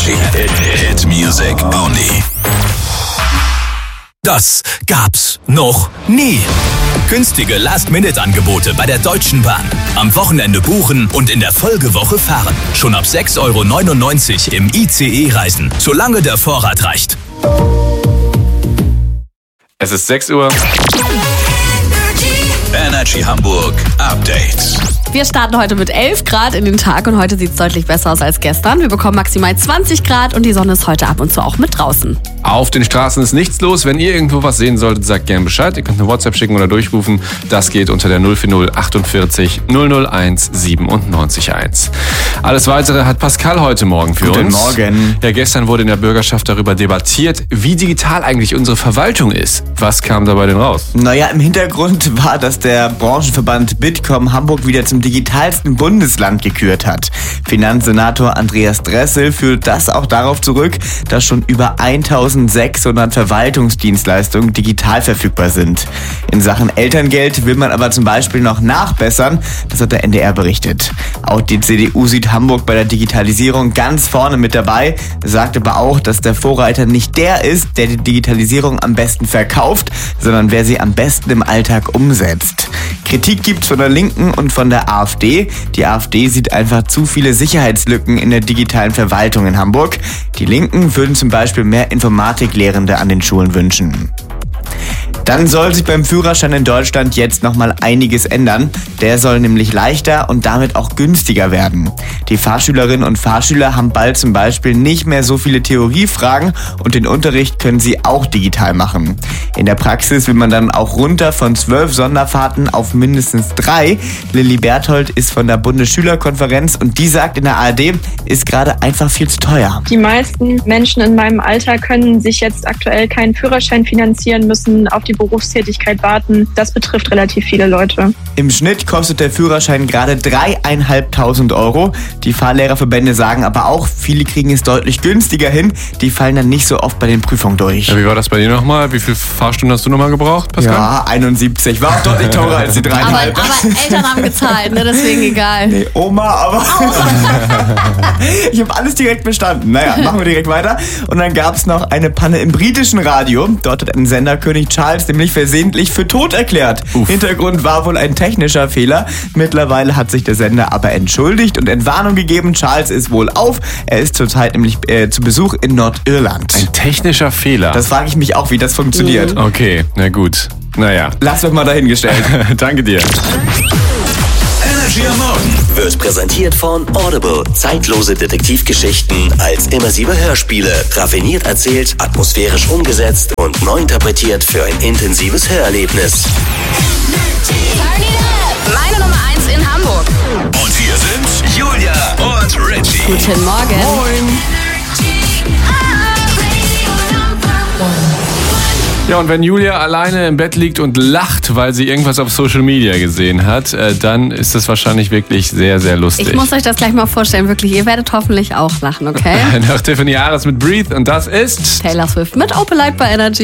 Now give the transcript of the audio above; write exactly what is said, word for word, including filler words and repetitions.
Energy. Hit, hit music only. Das gab's noch nie. Günstige Last-Minute-Angebote bei der Deutschen Bahn. Am Wochenende buchen und in der Folgewoche fahren. Schon ab sechs Euro neunundneunzig im I C E-Reisen, solange der Vorrat reicht. Es ist sechs Uhr. Energy Hamburg Update. Wir starten heute mit elf Grad in den Tag und heute sieht es deutlich besser aus als gestern. Wir bekommen maximal zwanzig Grad und die Sonne ist heute ab und zu auch mit draußen. Auf den Straßen ist nichts los. Wenn ihr irgendwo was sehen solltet, sagt gerne Bescheid. Ihr könnt eine WhatsApp schicken oder durchrufen. Das geht unter der null vier null achtundvierzig null null eins siebenundneunzig eins. Alles Weitere hat Pascal heute Morgen für Guten uns. Guten Morgen. Ja, gestern wurde in der Bürgerschaft darüber debattiert, wie digital eigentlich unsere Verwaltung ist. Was kam dabei denn raus? Naja, im Hintergrund war, dass der Branchenverband Bitkom Hamburg wieder zum digitalsten Bundesland gekürt hat. Finanzsenator Andreas Dressel führt das auch darauf zurück, dass schon über eintausendsechshundert Verwaltungsdienstleistungen digital verfügbar sind. In Sachen Elterngeld will man aber zum Beispiel noch nachbessern, das hat der N D R berichtet. Auch die C D U sieht Hamburg bei der Digitalisierung ganz vorne mit dabei, sagt aber auch, dass der Vorreiter nicht der ist, der die Digitalisierung am besten verkauft, sondern wer sie am besten im Alltag umsetzt. Kritik gibt's von der Linken und von der AfD. Die AfD sieht einfach zu viele Sicherheitslücken in der digitalen Verwaltung in Hamburg. Die Linken würden zum Beispiel mehr Informatiklehrende an den Schulen wünschen. Dann soll sich beim Führerschein in Deutschland jetzt nochmal einiges ändern. Der soll nämlich leichter und damit auch günstiger werden. Die Fahrschülerinnen und Fahrschüler haben bald zum Beispiel nicht mehr so viele Theoriefragen und den Unterricht können sie auch digital machen. In der Praxis will man dann auch runter von zwölf Sonderfahrten auf mindestens drei. Lilly Berthold ist von der Bundesschülerkonferenz und die sagt in der A R D, ist gerade einfach viel zu teuer. Die meisten Menschen in meinem Alter können sich jetzt aktuell keinen Führerschein finanzieren, müssen auf die Berufstätigkeit warten. Das betrifft relativ viele Leute. Im Schnitt kostet der Führerschein gerade dreieinhalbtausend Euro. Die Fahrlehrerverbände sagen aber auch, viele kriegen es deutlich günstiger hin. Die fallen dann nicht so oft bei den Prüfungen durch. Ja, wie war das bei dir nochmal? Wie viele Fahrstunden hast du nochmal gebraucht, Pascal? Ja, einundsiebzig. War auch deutlich teurer als die dreieinhalb. Aber, aber Eltern haben gezahlt, ne? Deswegen egal. Nee, Oma, aber ich habe alles direkt bestanden. Naja, machen wir direkt weiter. Und dann gab es noch eine Panne im britischen Radio. Dort hat ein Sender König Charles nämlich versehentlich für tot erklärt. Uff. Hintergrund war wohl ein technischer Fehler. Mittlerweile hat sich der Sender aber entschuldigt und Entwarnung gegeben. Charles ist wohl auf. Er ist zurzeit nämlich äh, zu Besuch in Nordirland. Ein technischer Fehler? Das frage ich mich auch, wie das funktioniert. Mhm. Okay, na gut. Naja. Lass doch mal dahingestellt. Danke dir. Energy am Morgen wird präsentiert von Audible. Zeitlose Detektivgeschichten als immersive Hörspiele. Raffiniert erzählt, atmosphärisch umgesetzt und neu interpretiert für ein intensives Hörerlebnis. Meine Nummer eins in Hamburg. Und hier sind Julia und Richie. Guten Morgen. Moin. Ja, und wenn Julia alleine im Bett liegt und lacht, weil sie irgendwas auf Social Media gesehen hat, äh, dann ist das wahrscheinlich wirklich sehr, sehr lustig. Ich muss euch das gleich mal vorstellen, wirklich. Ihr werdet hoffentlich auch lachen, okay? Nach Tiffany Harris mit Breathe und das ist Taylor Swift mit Opalite bei Energy.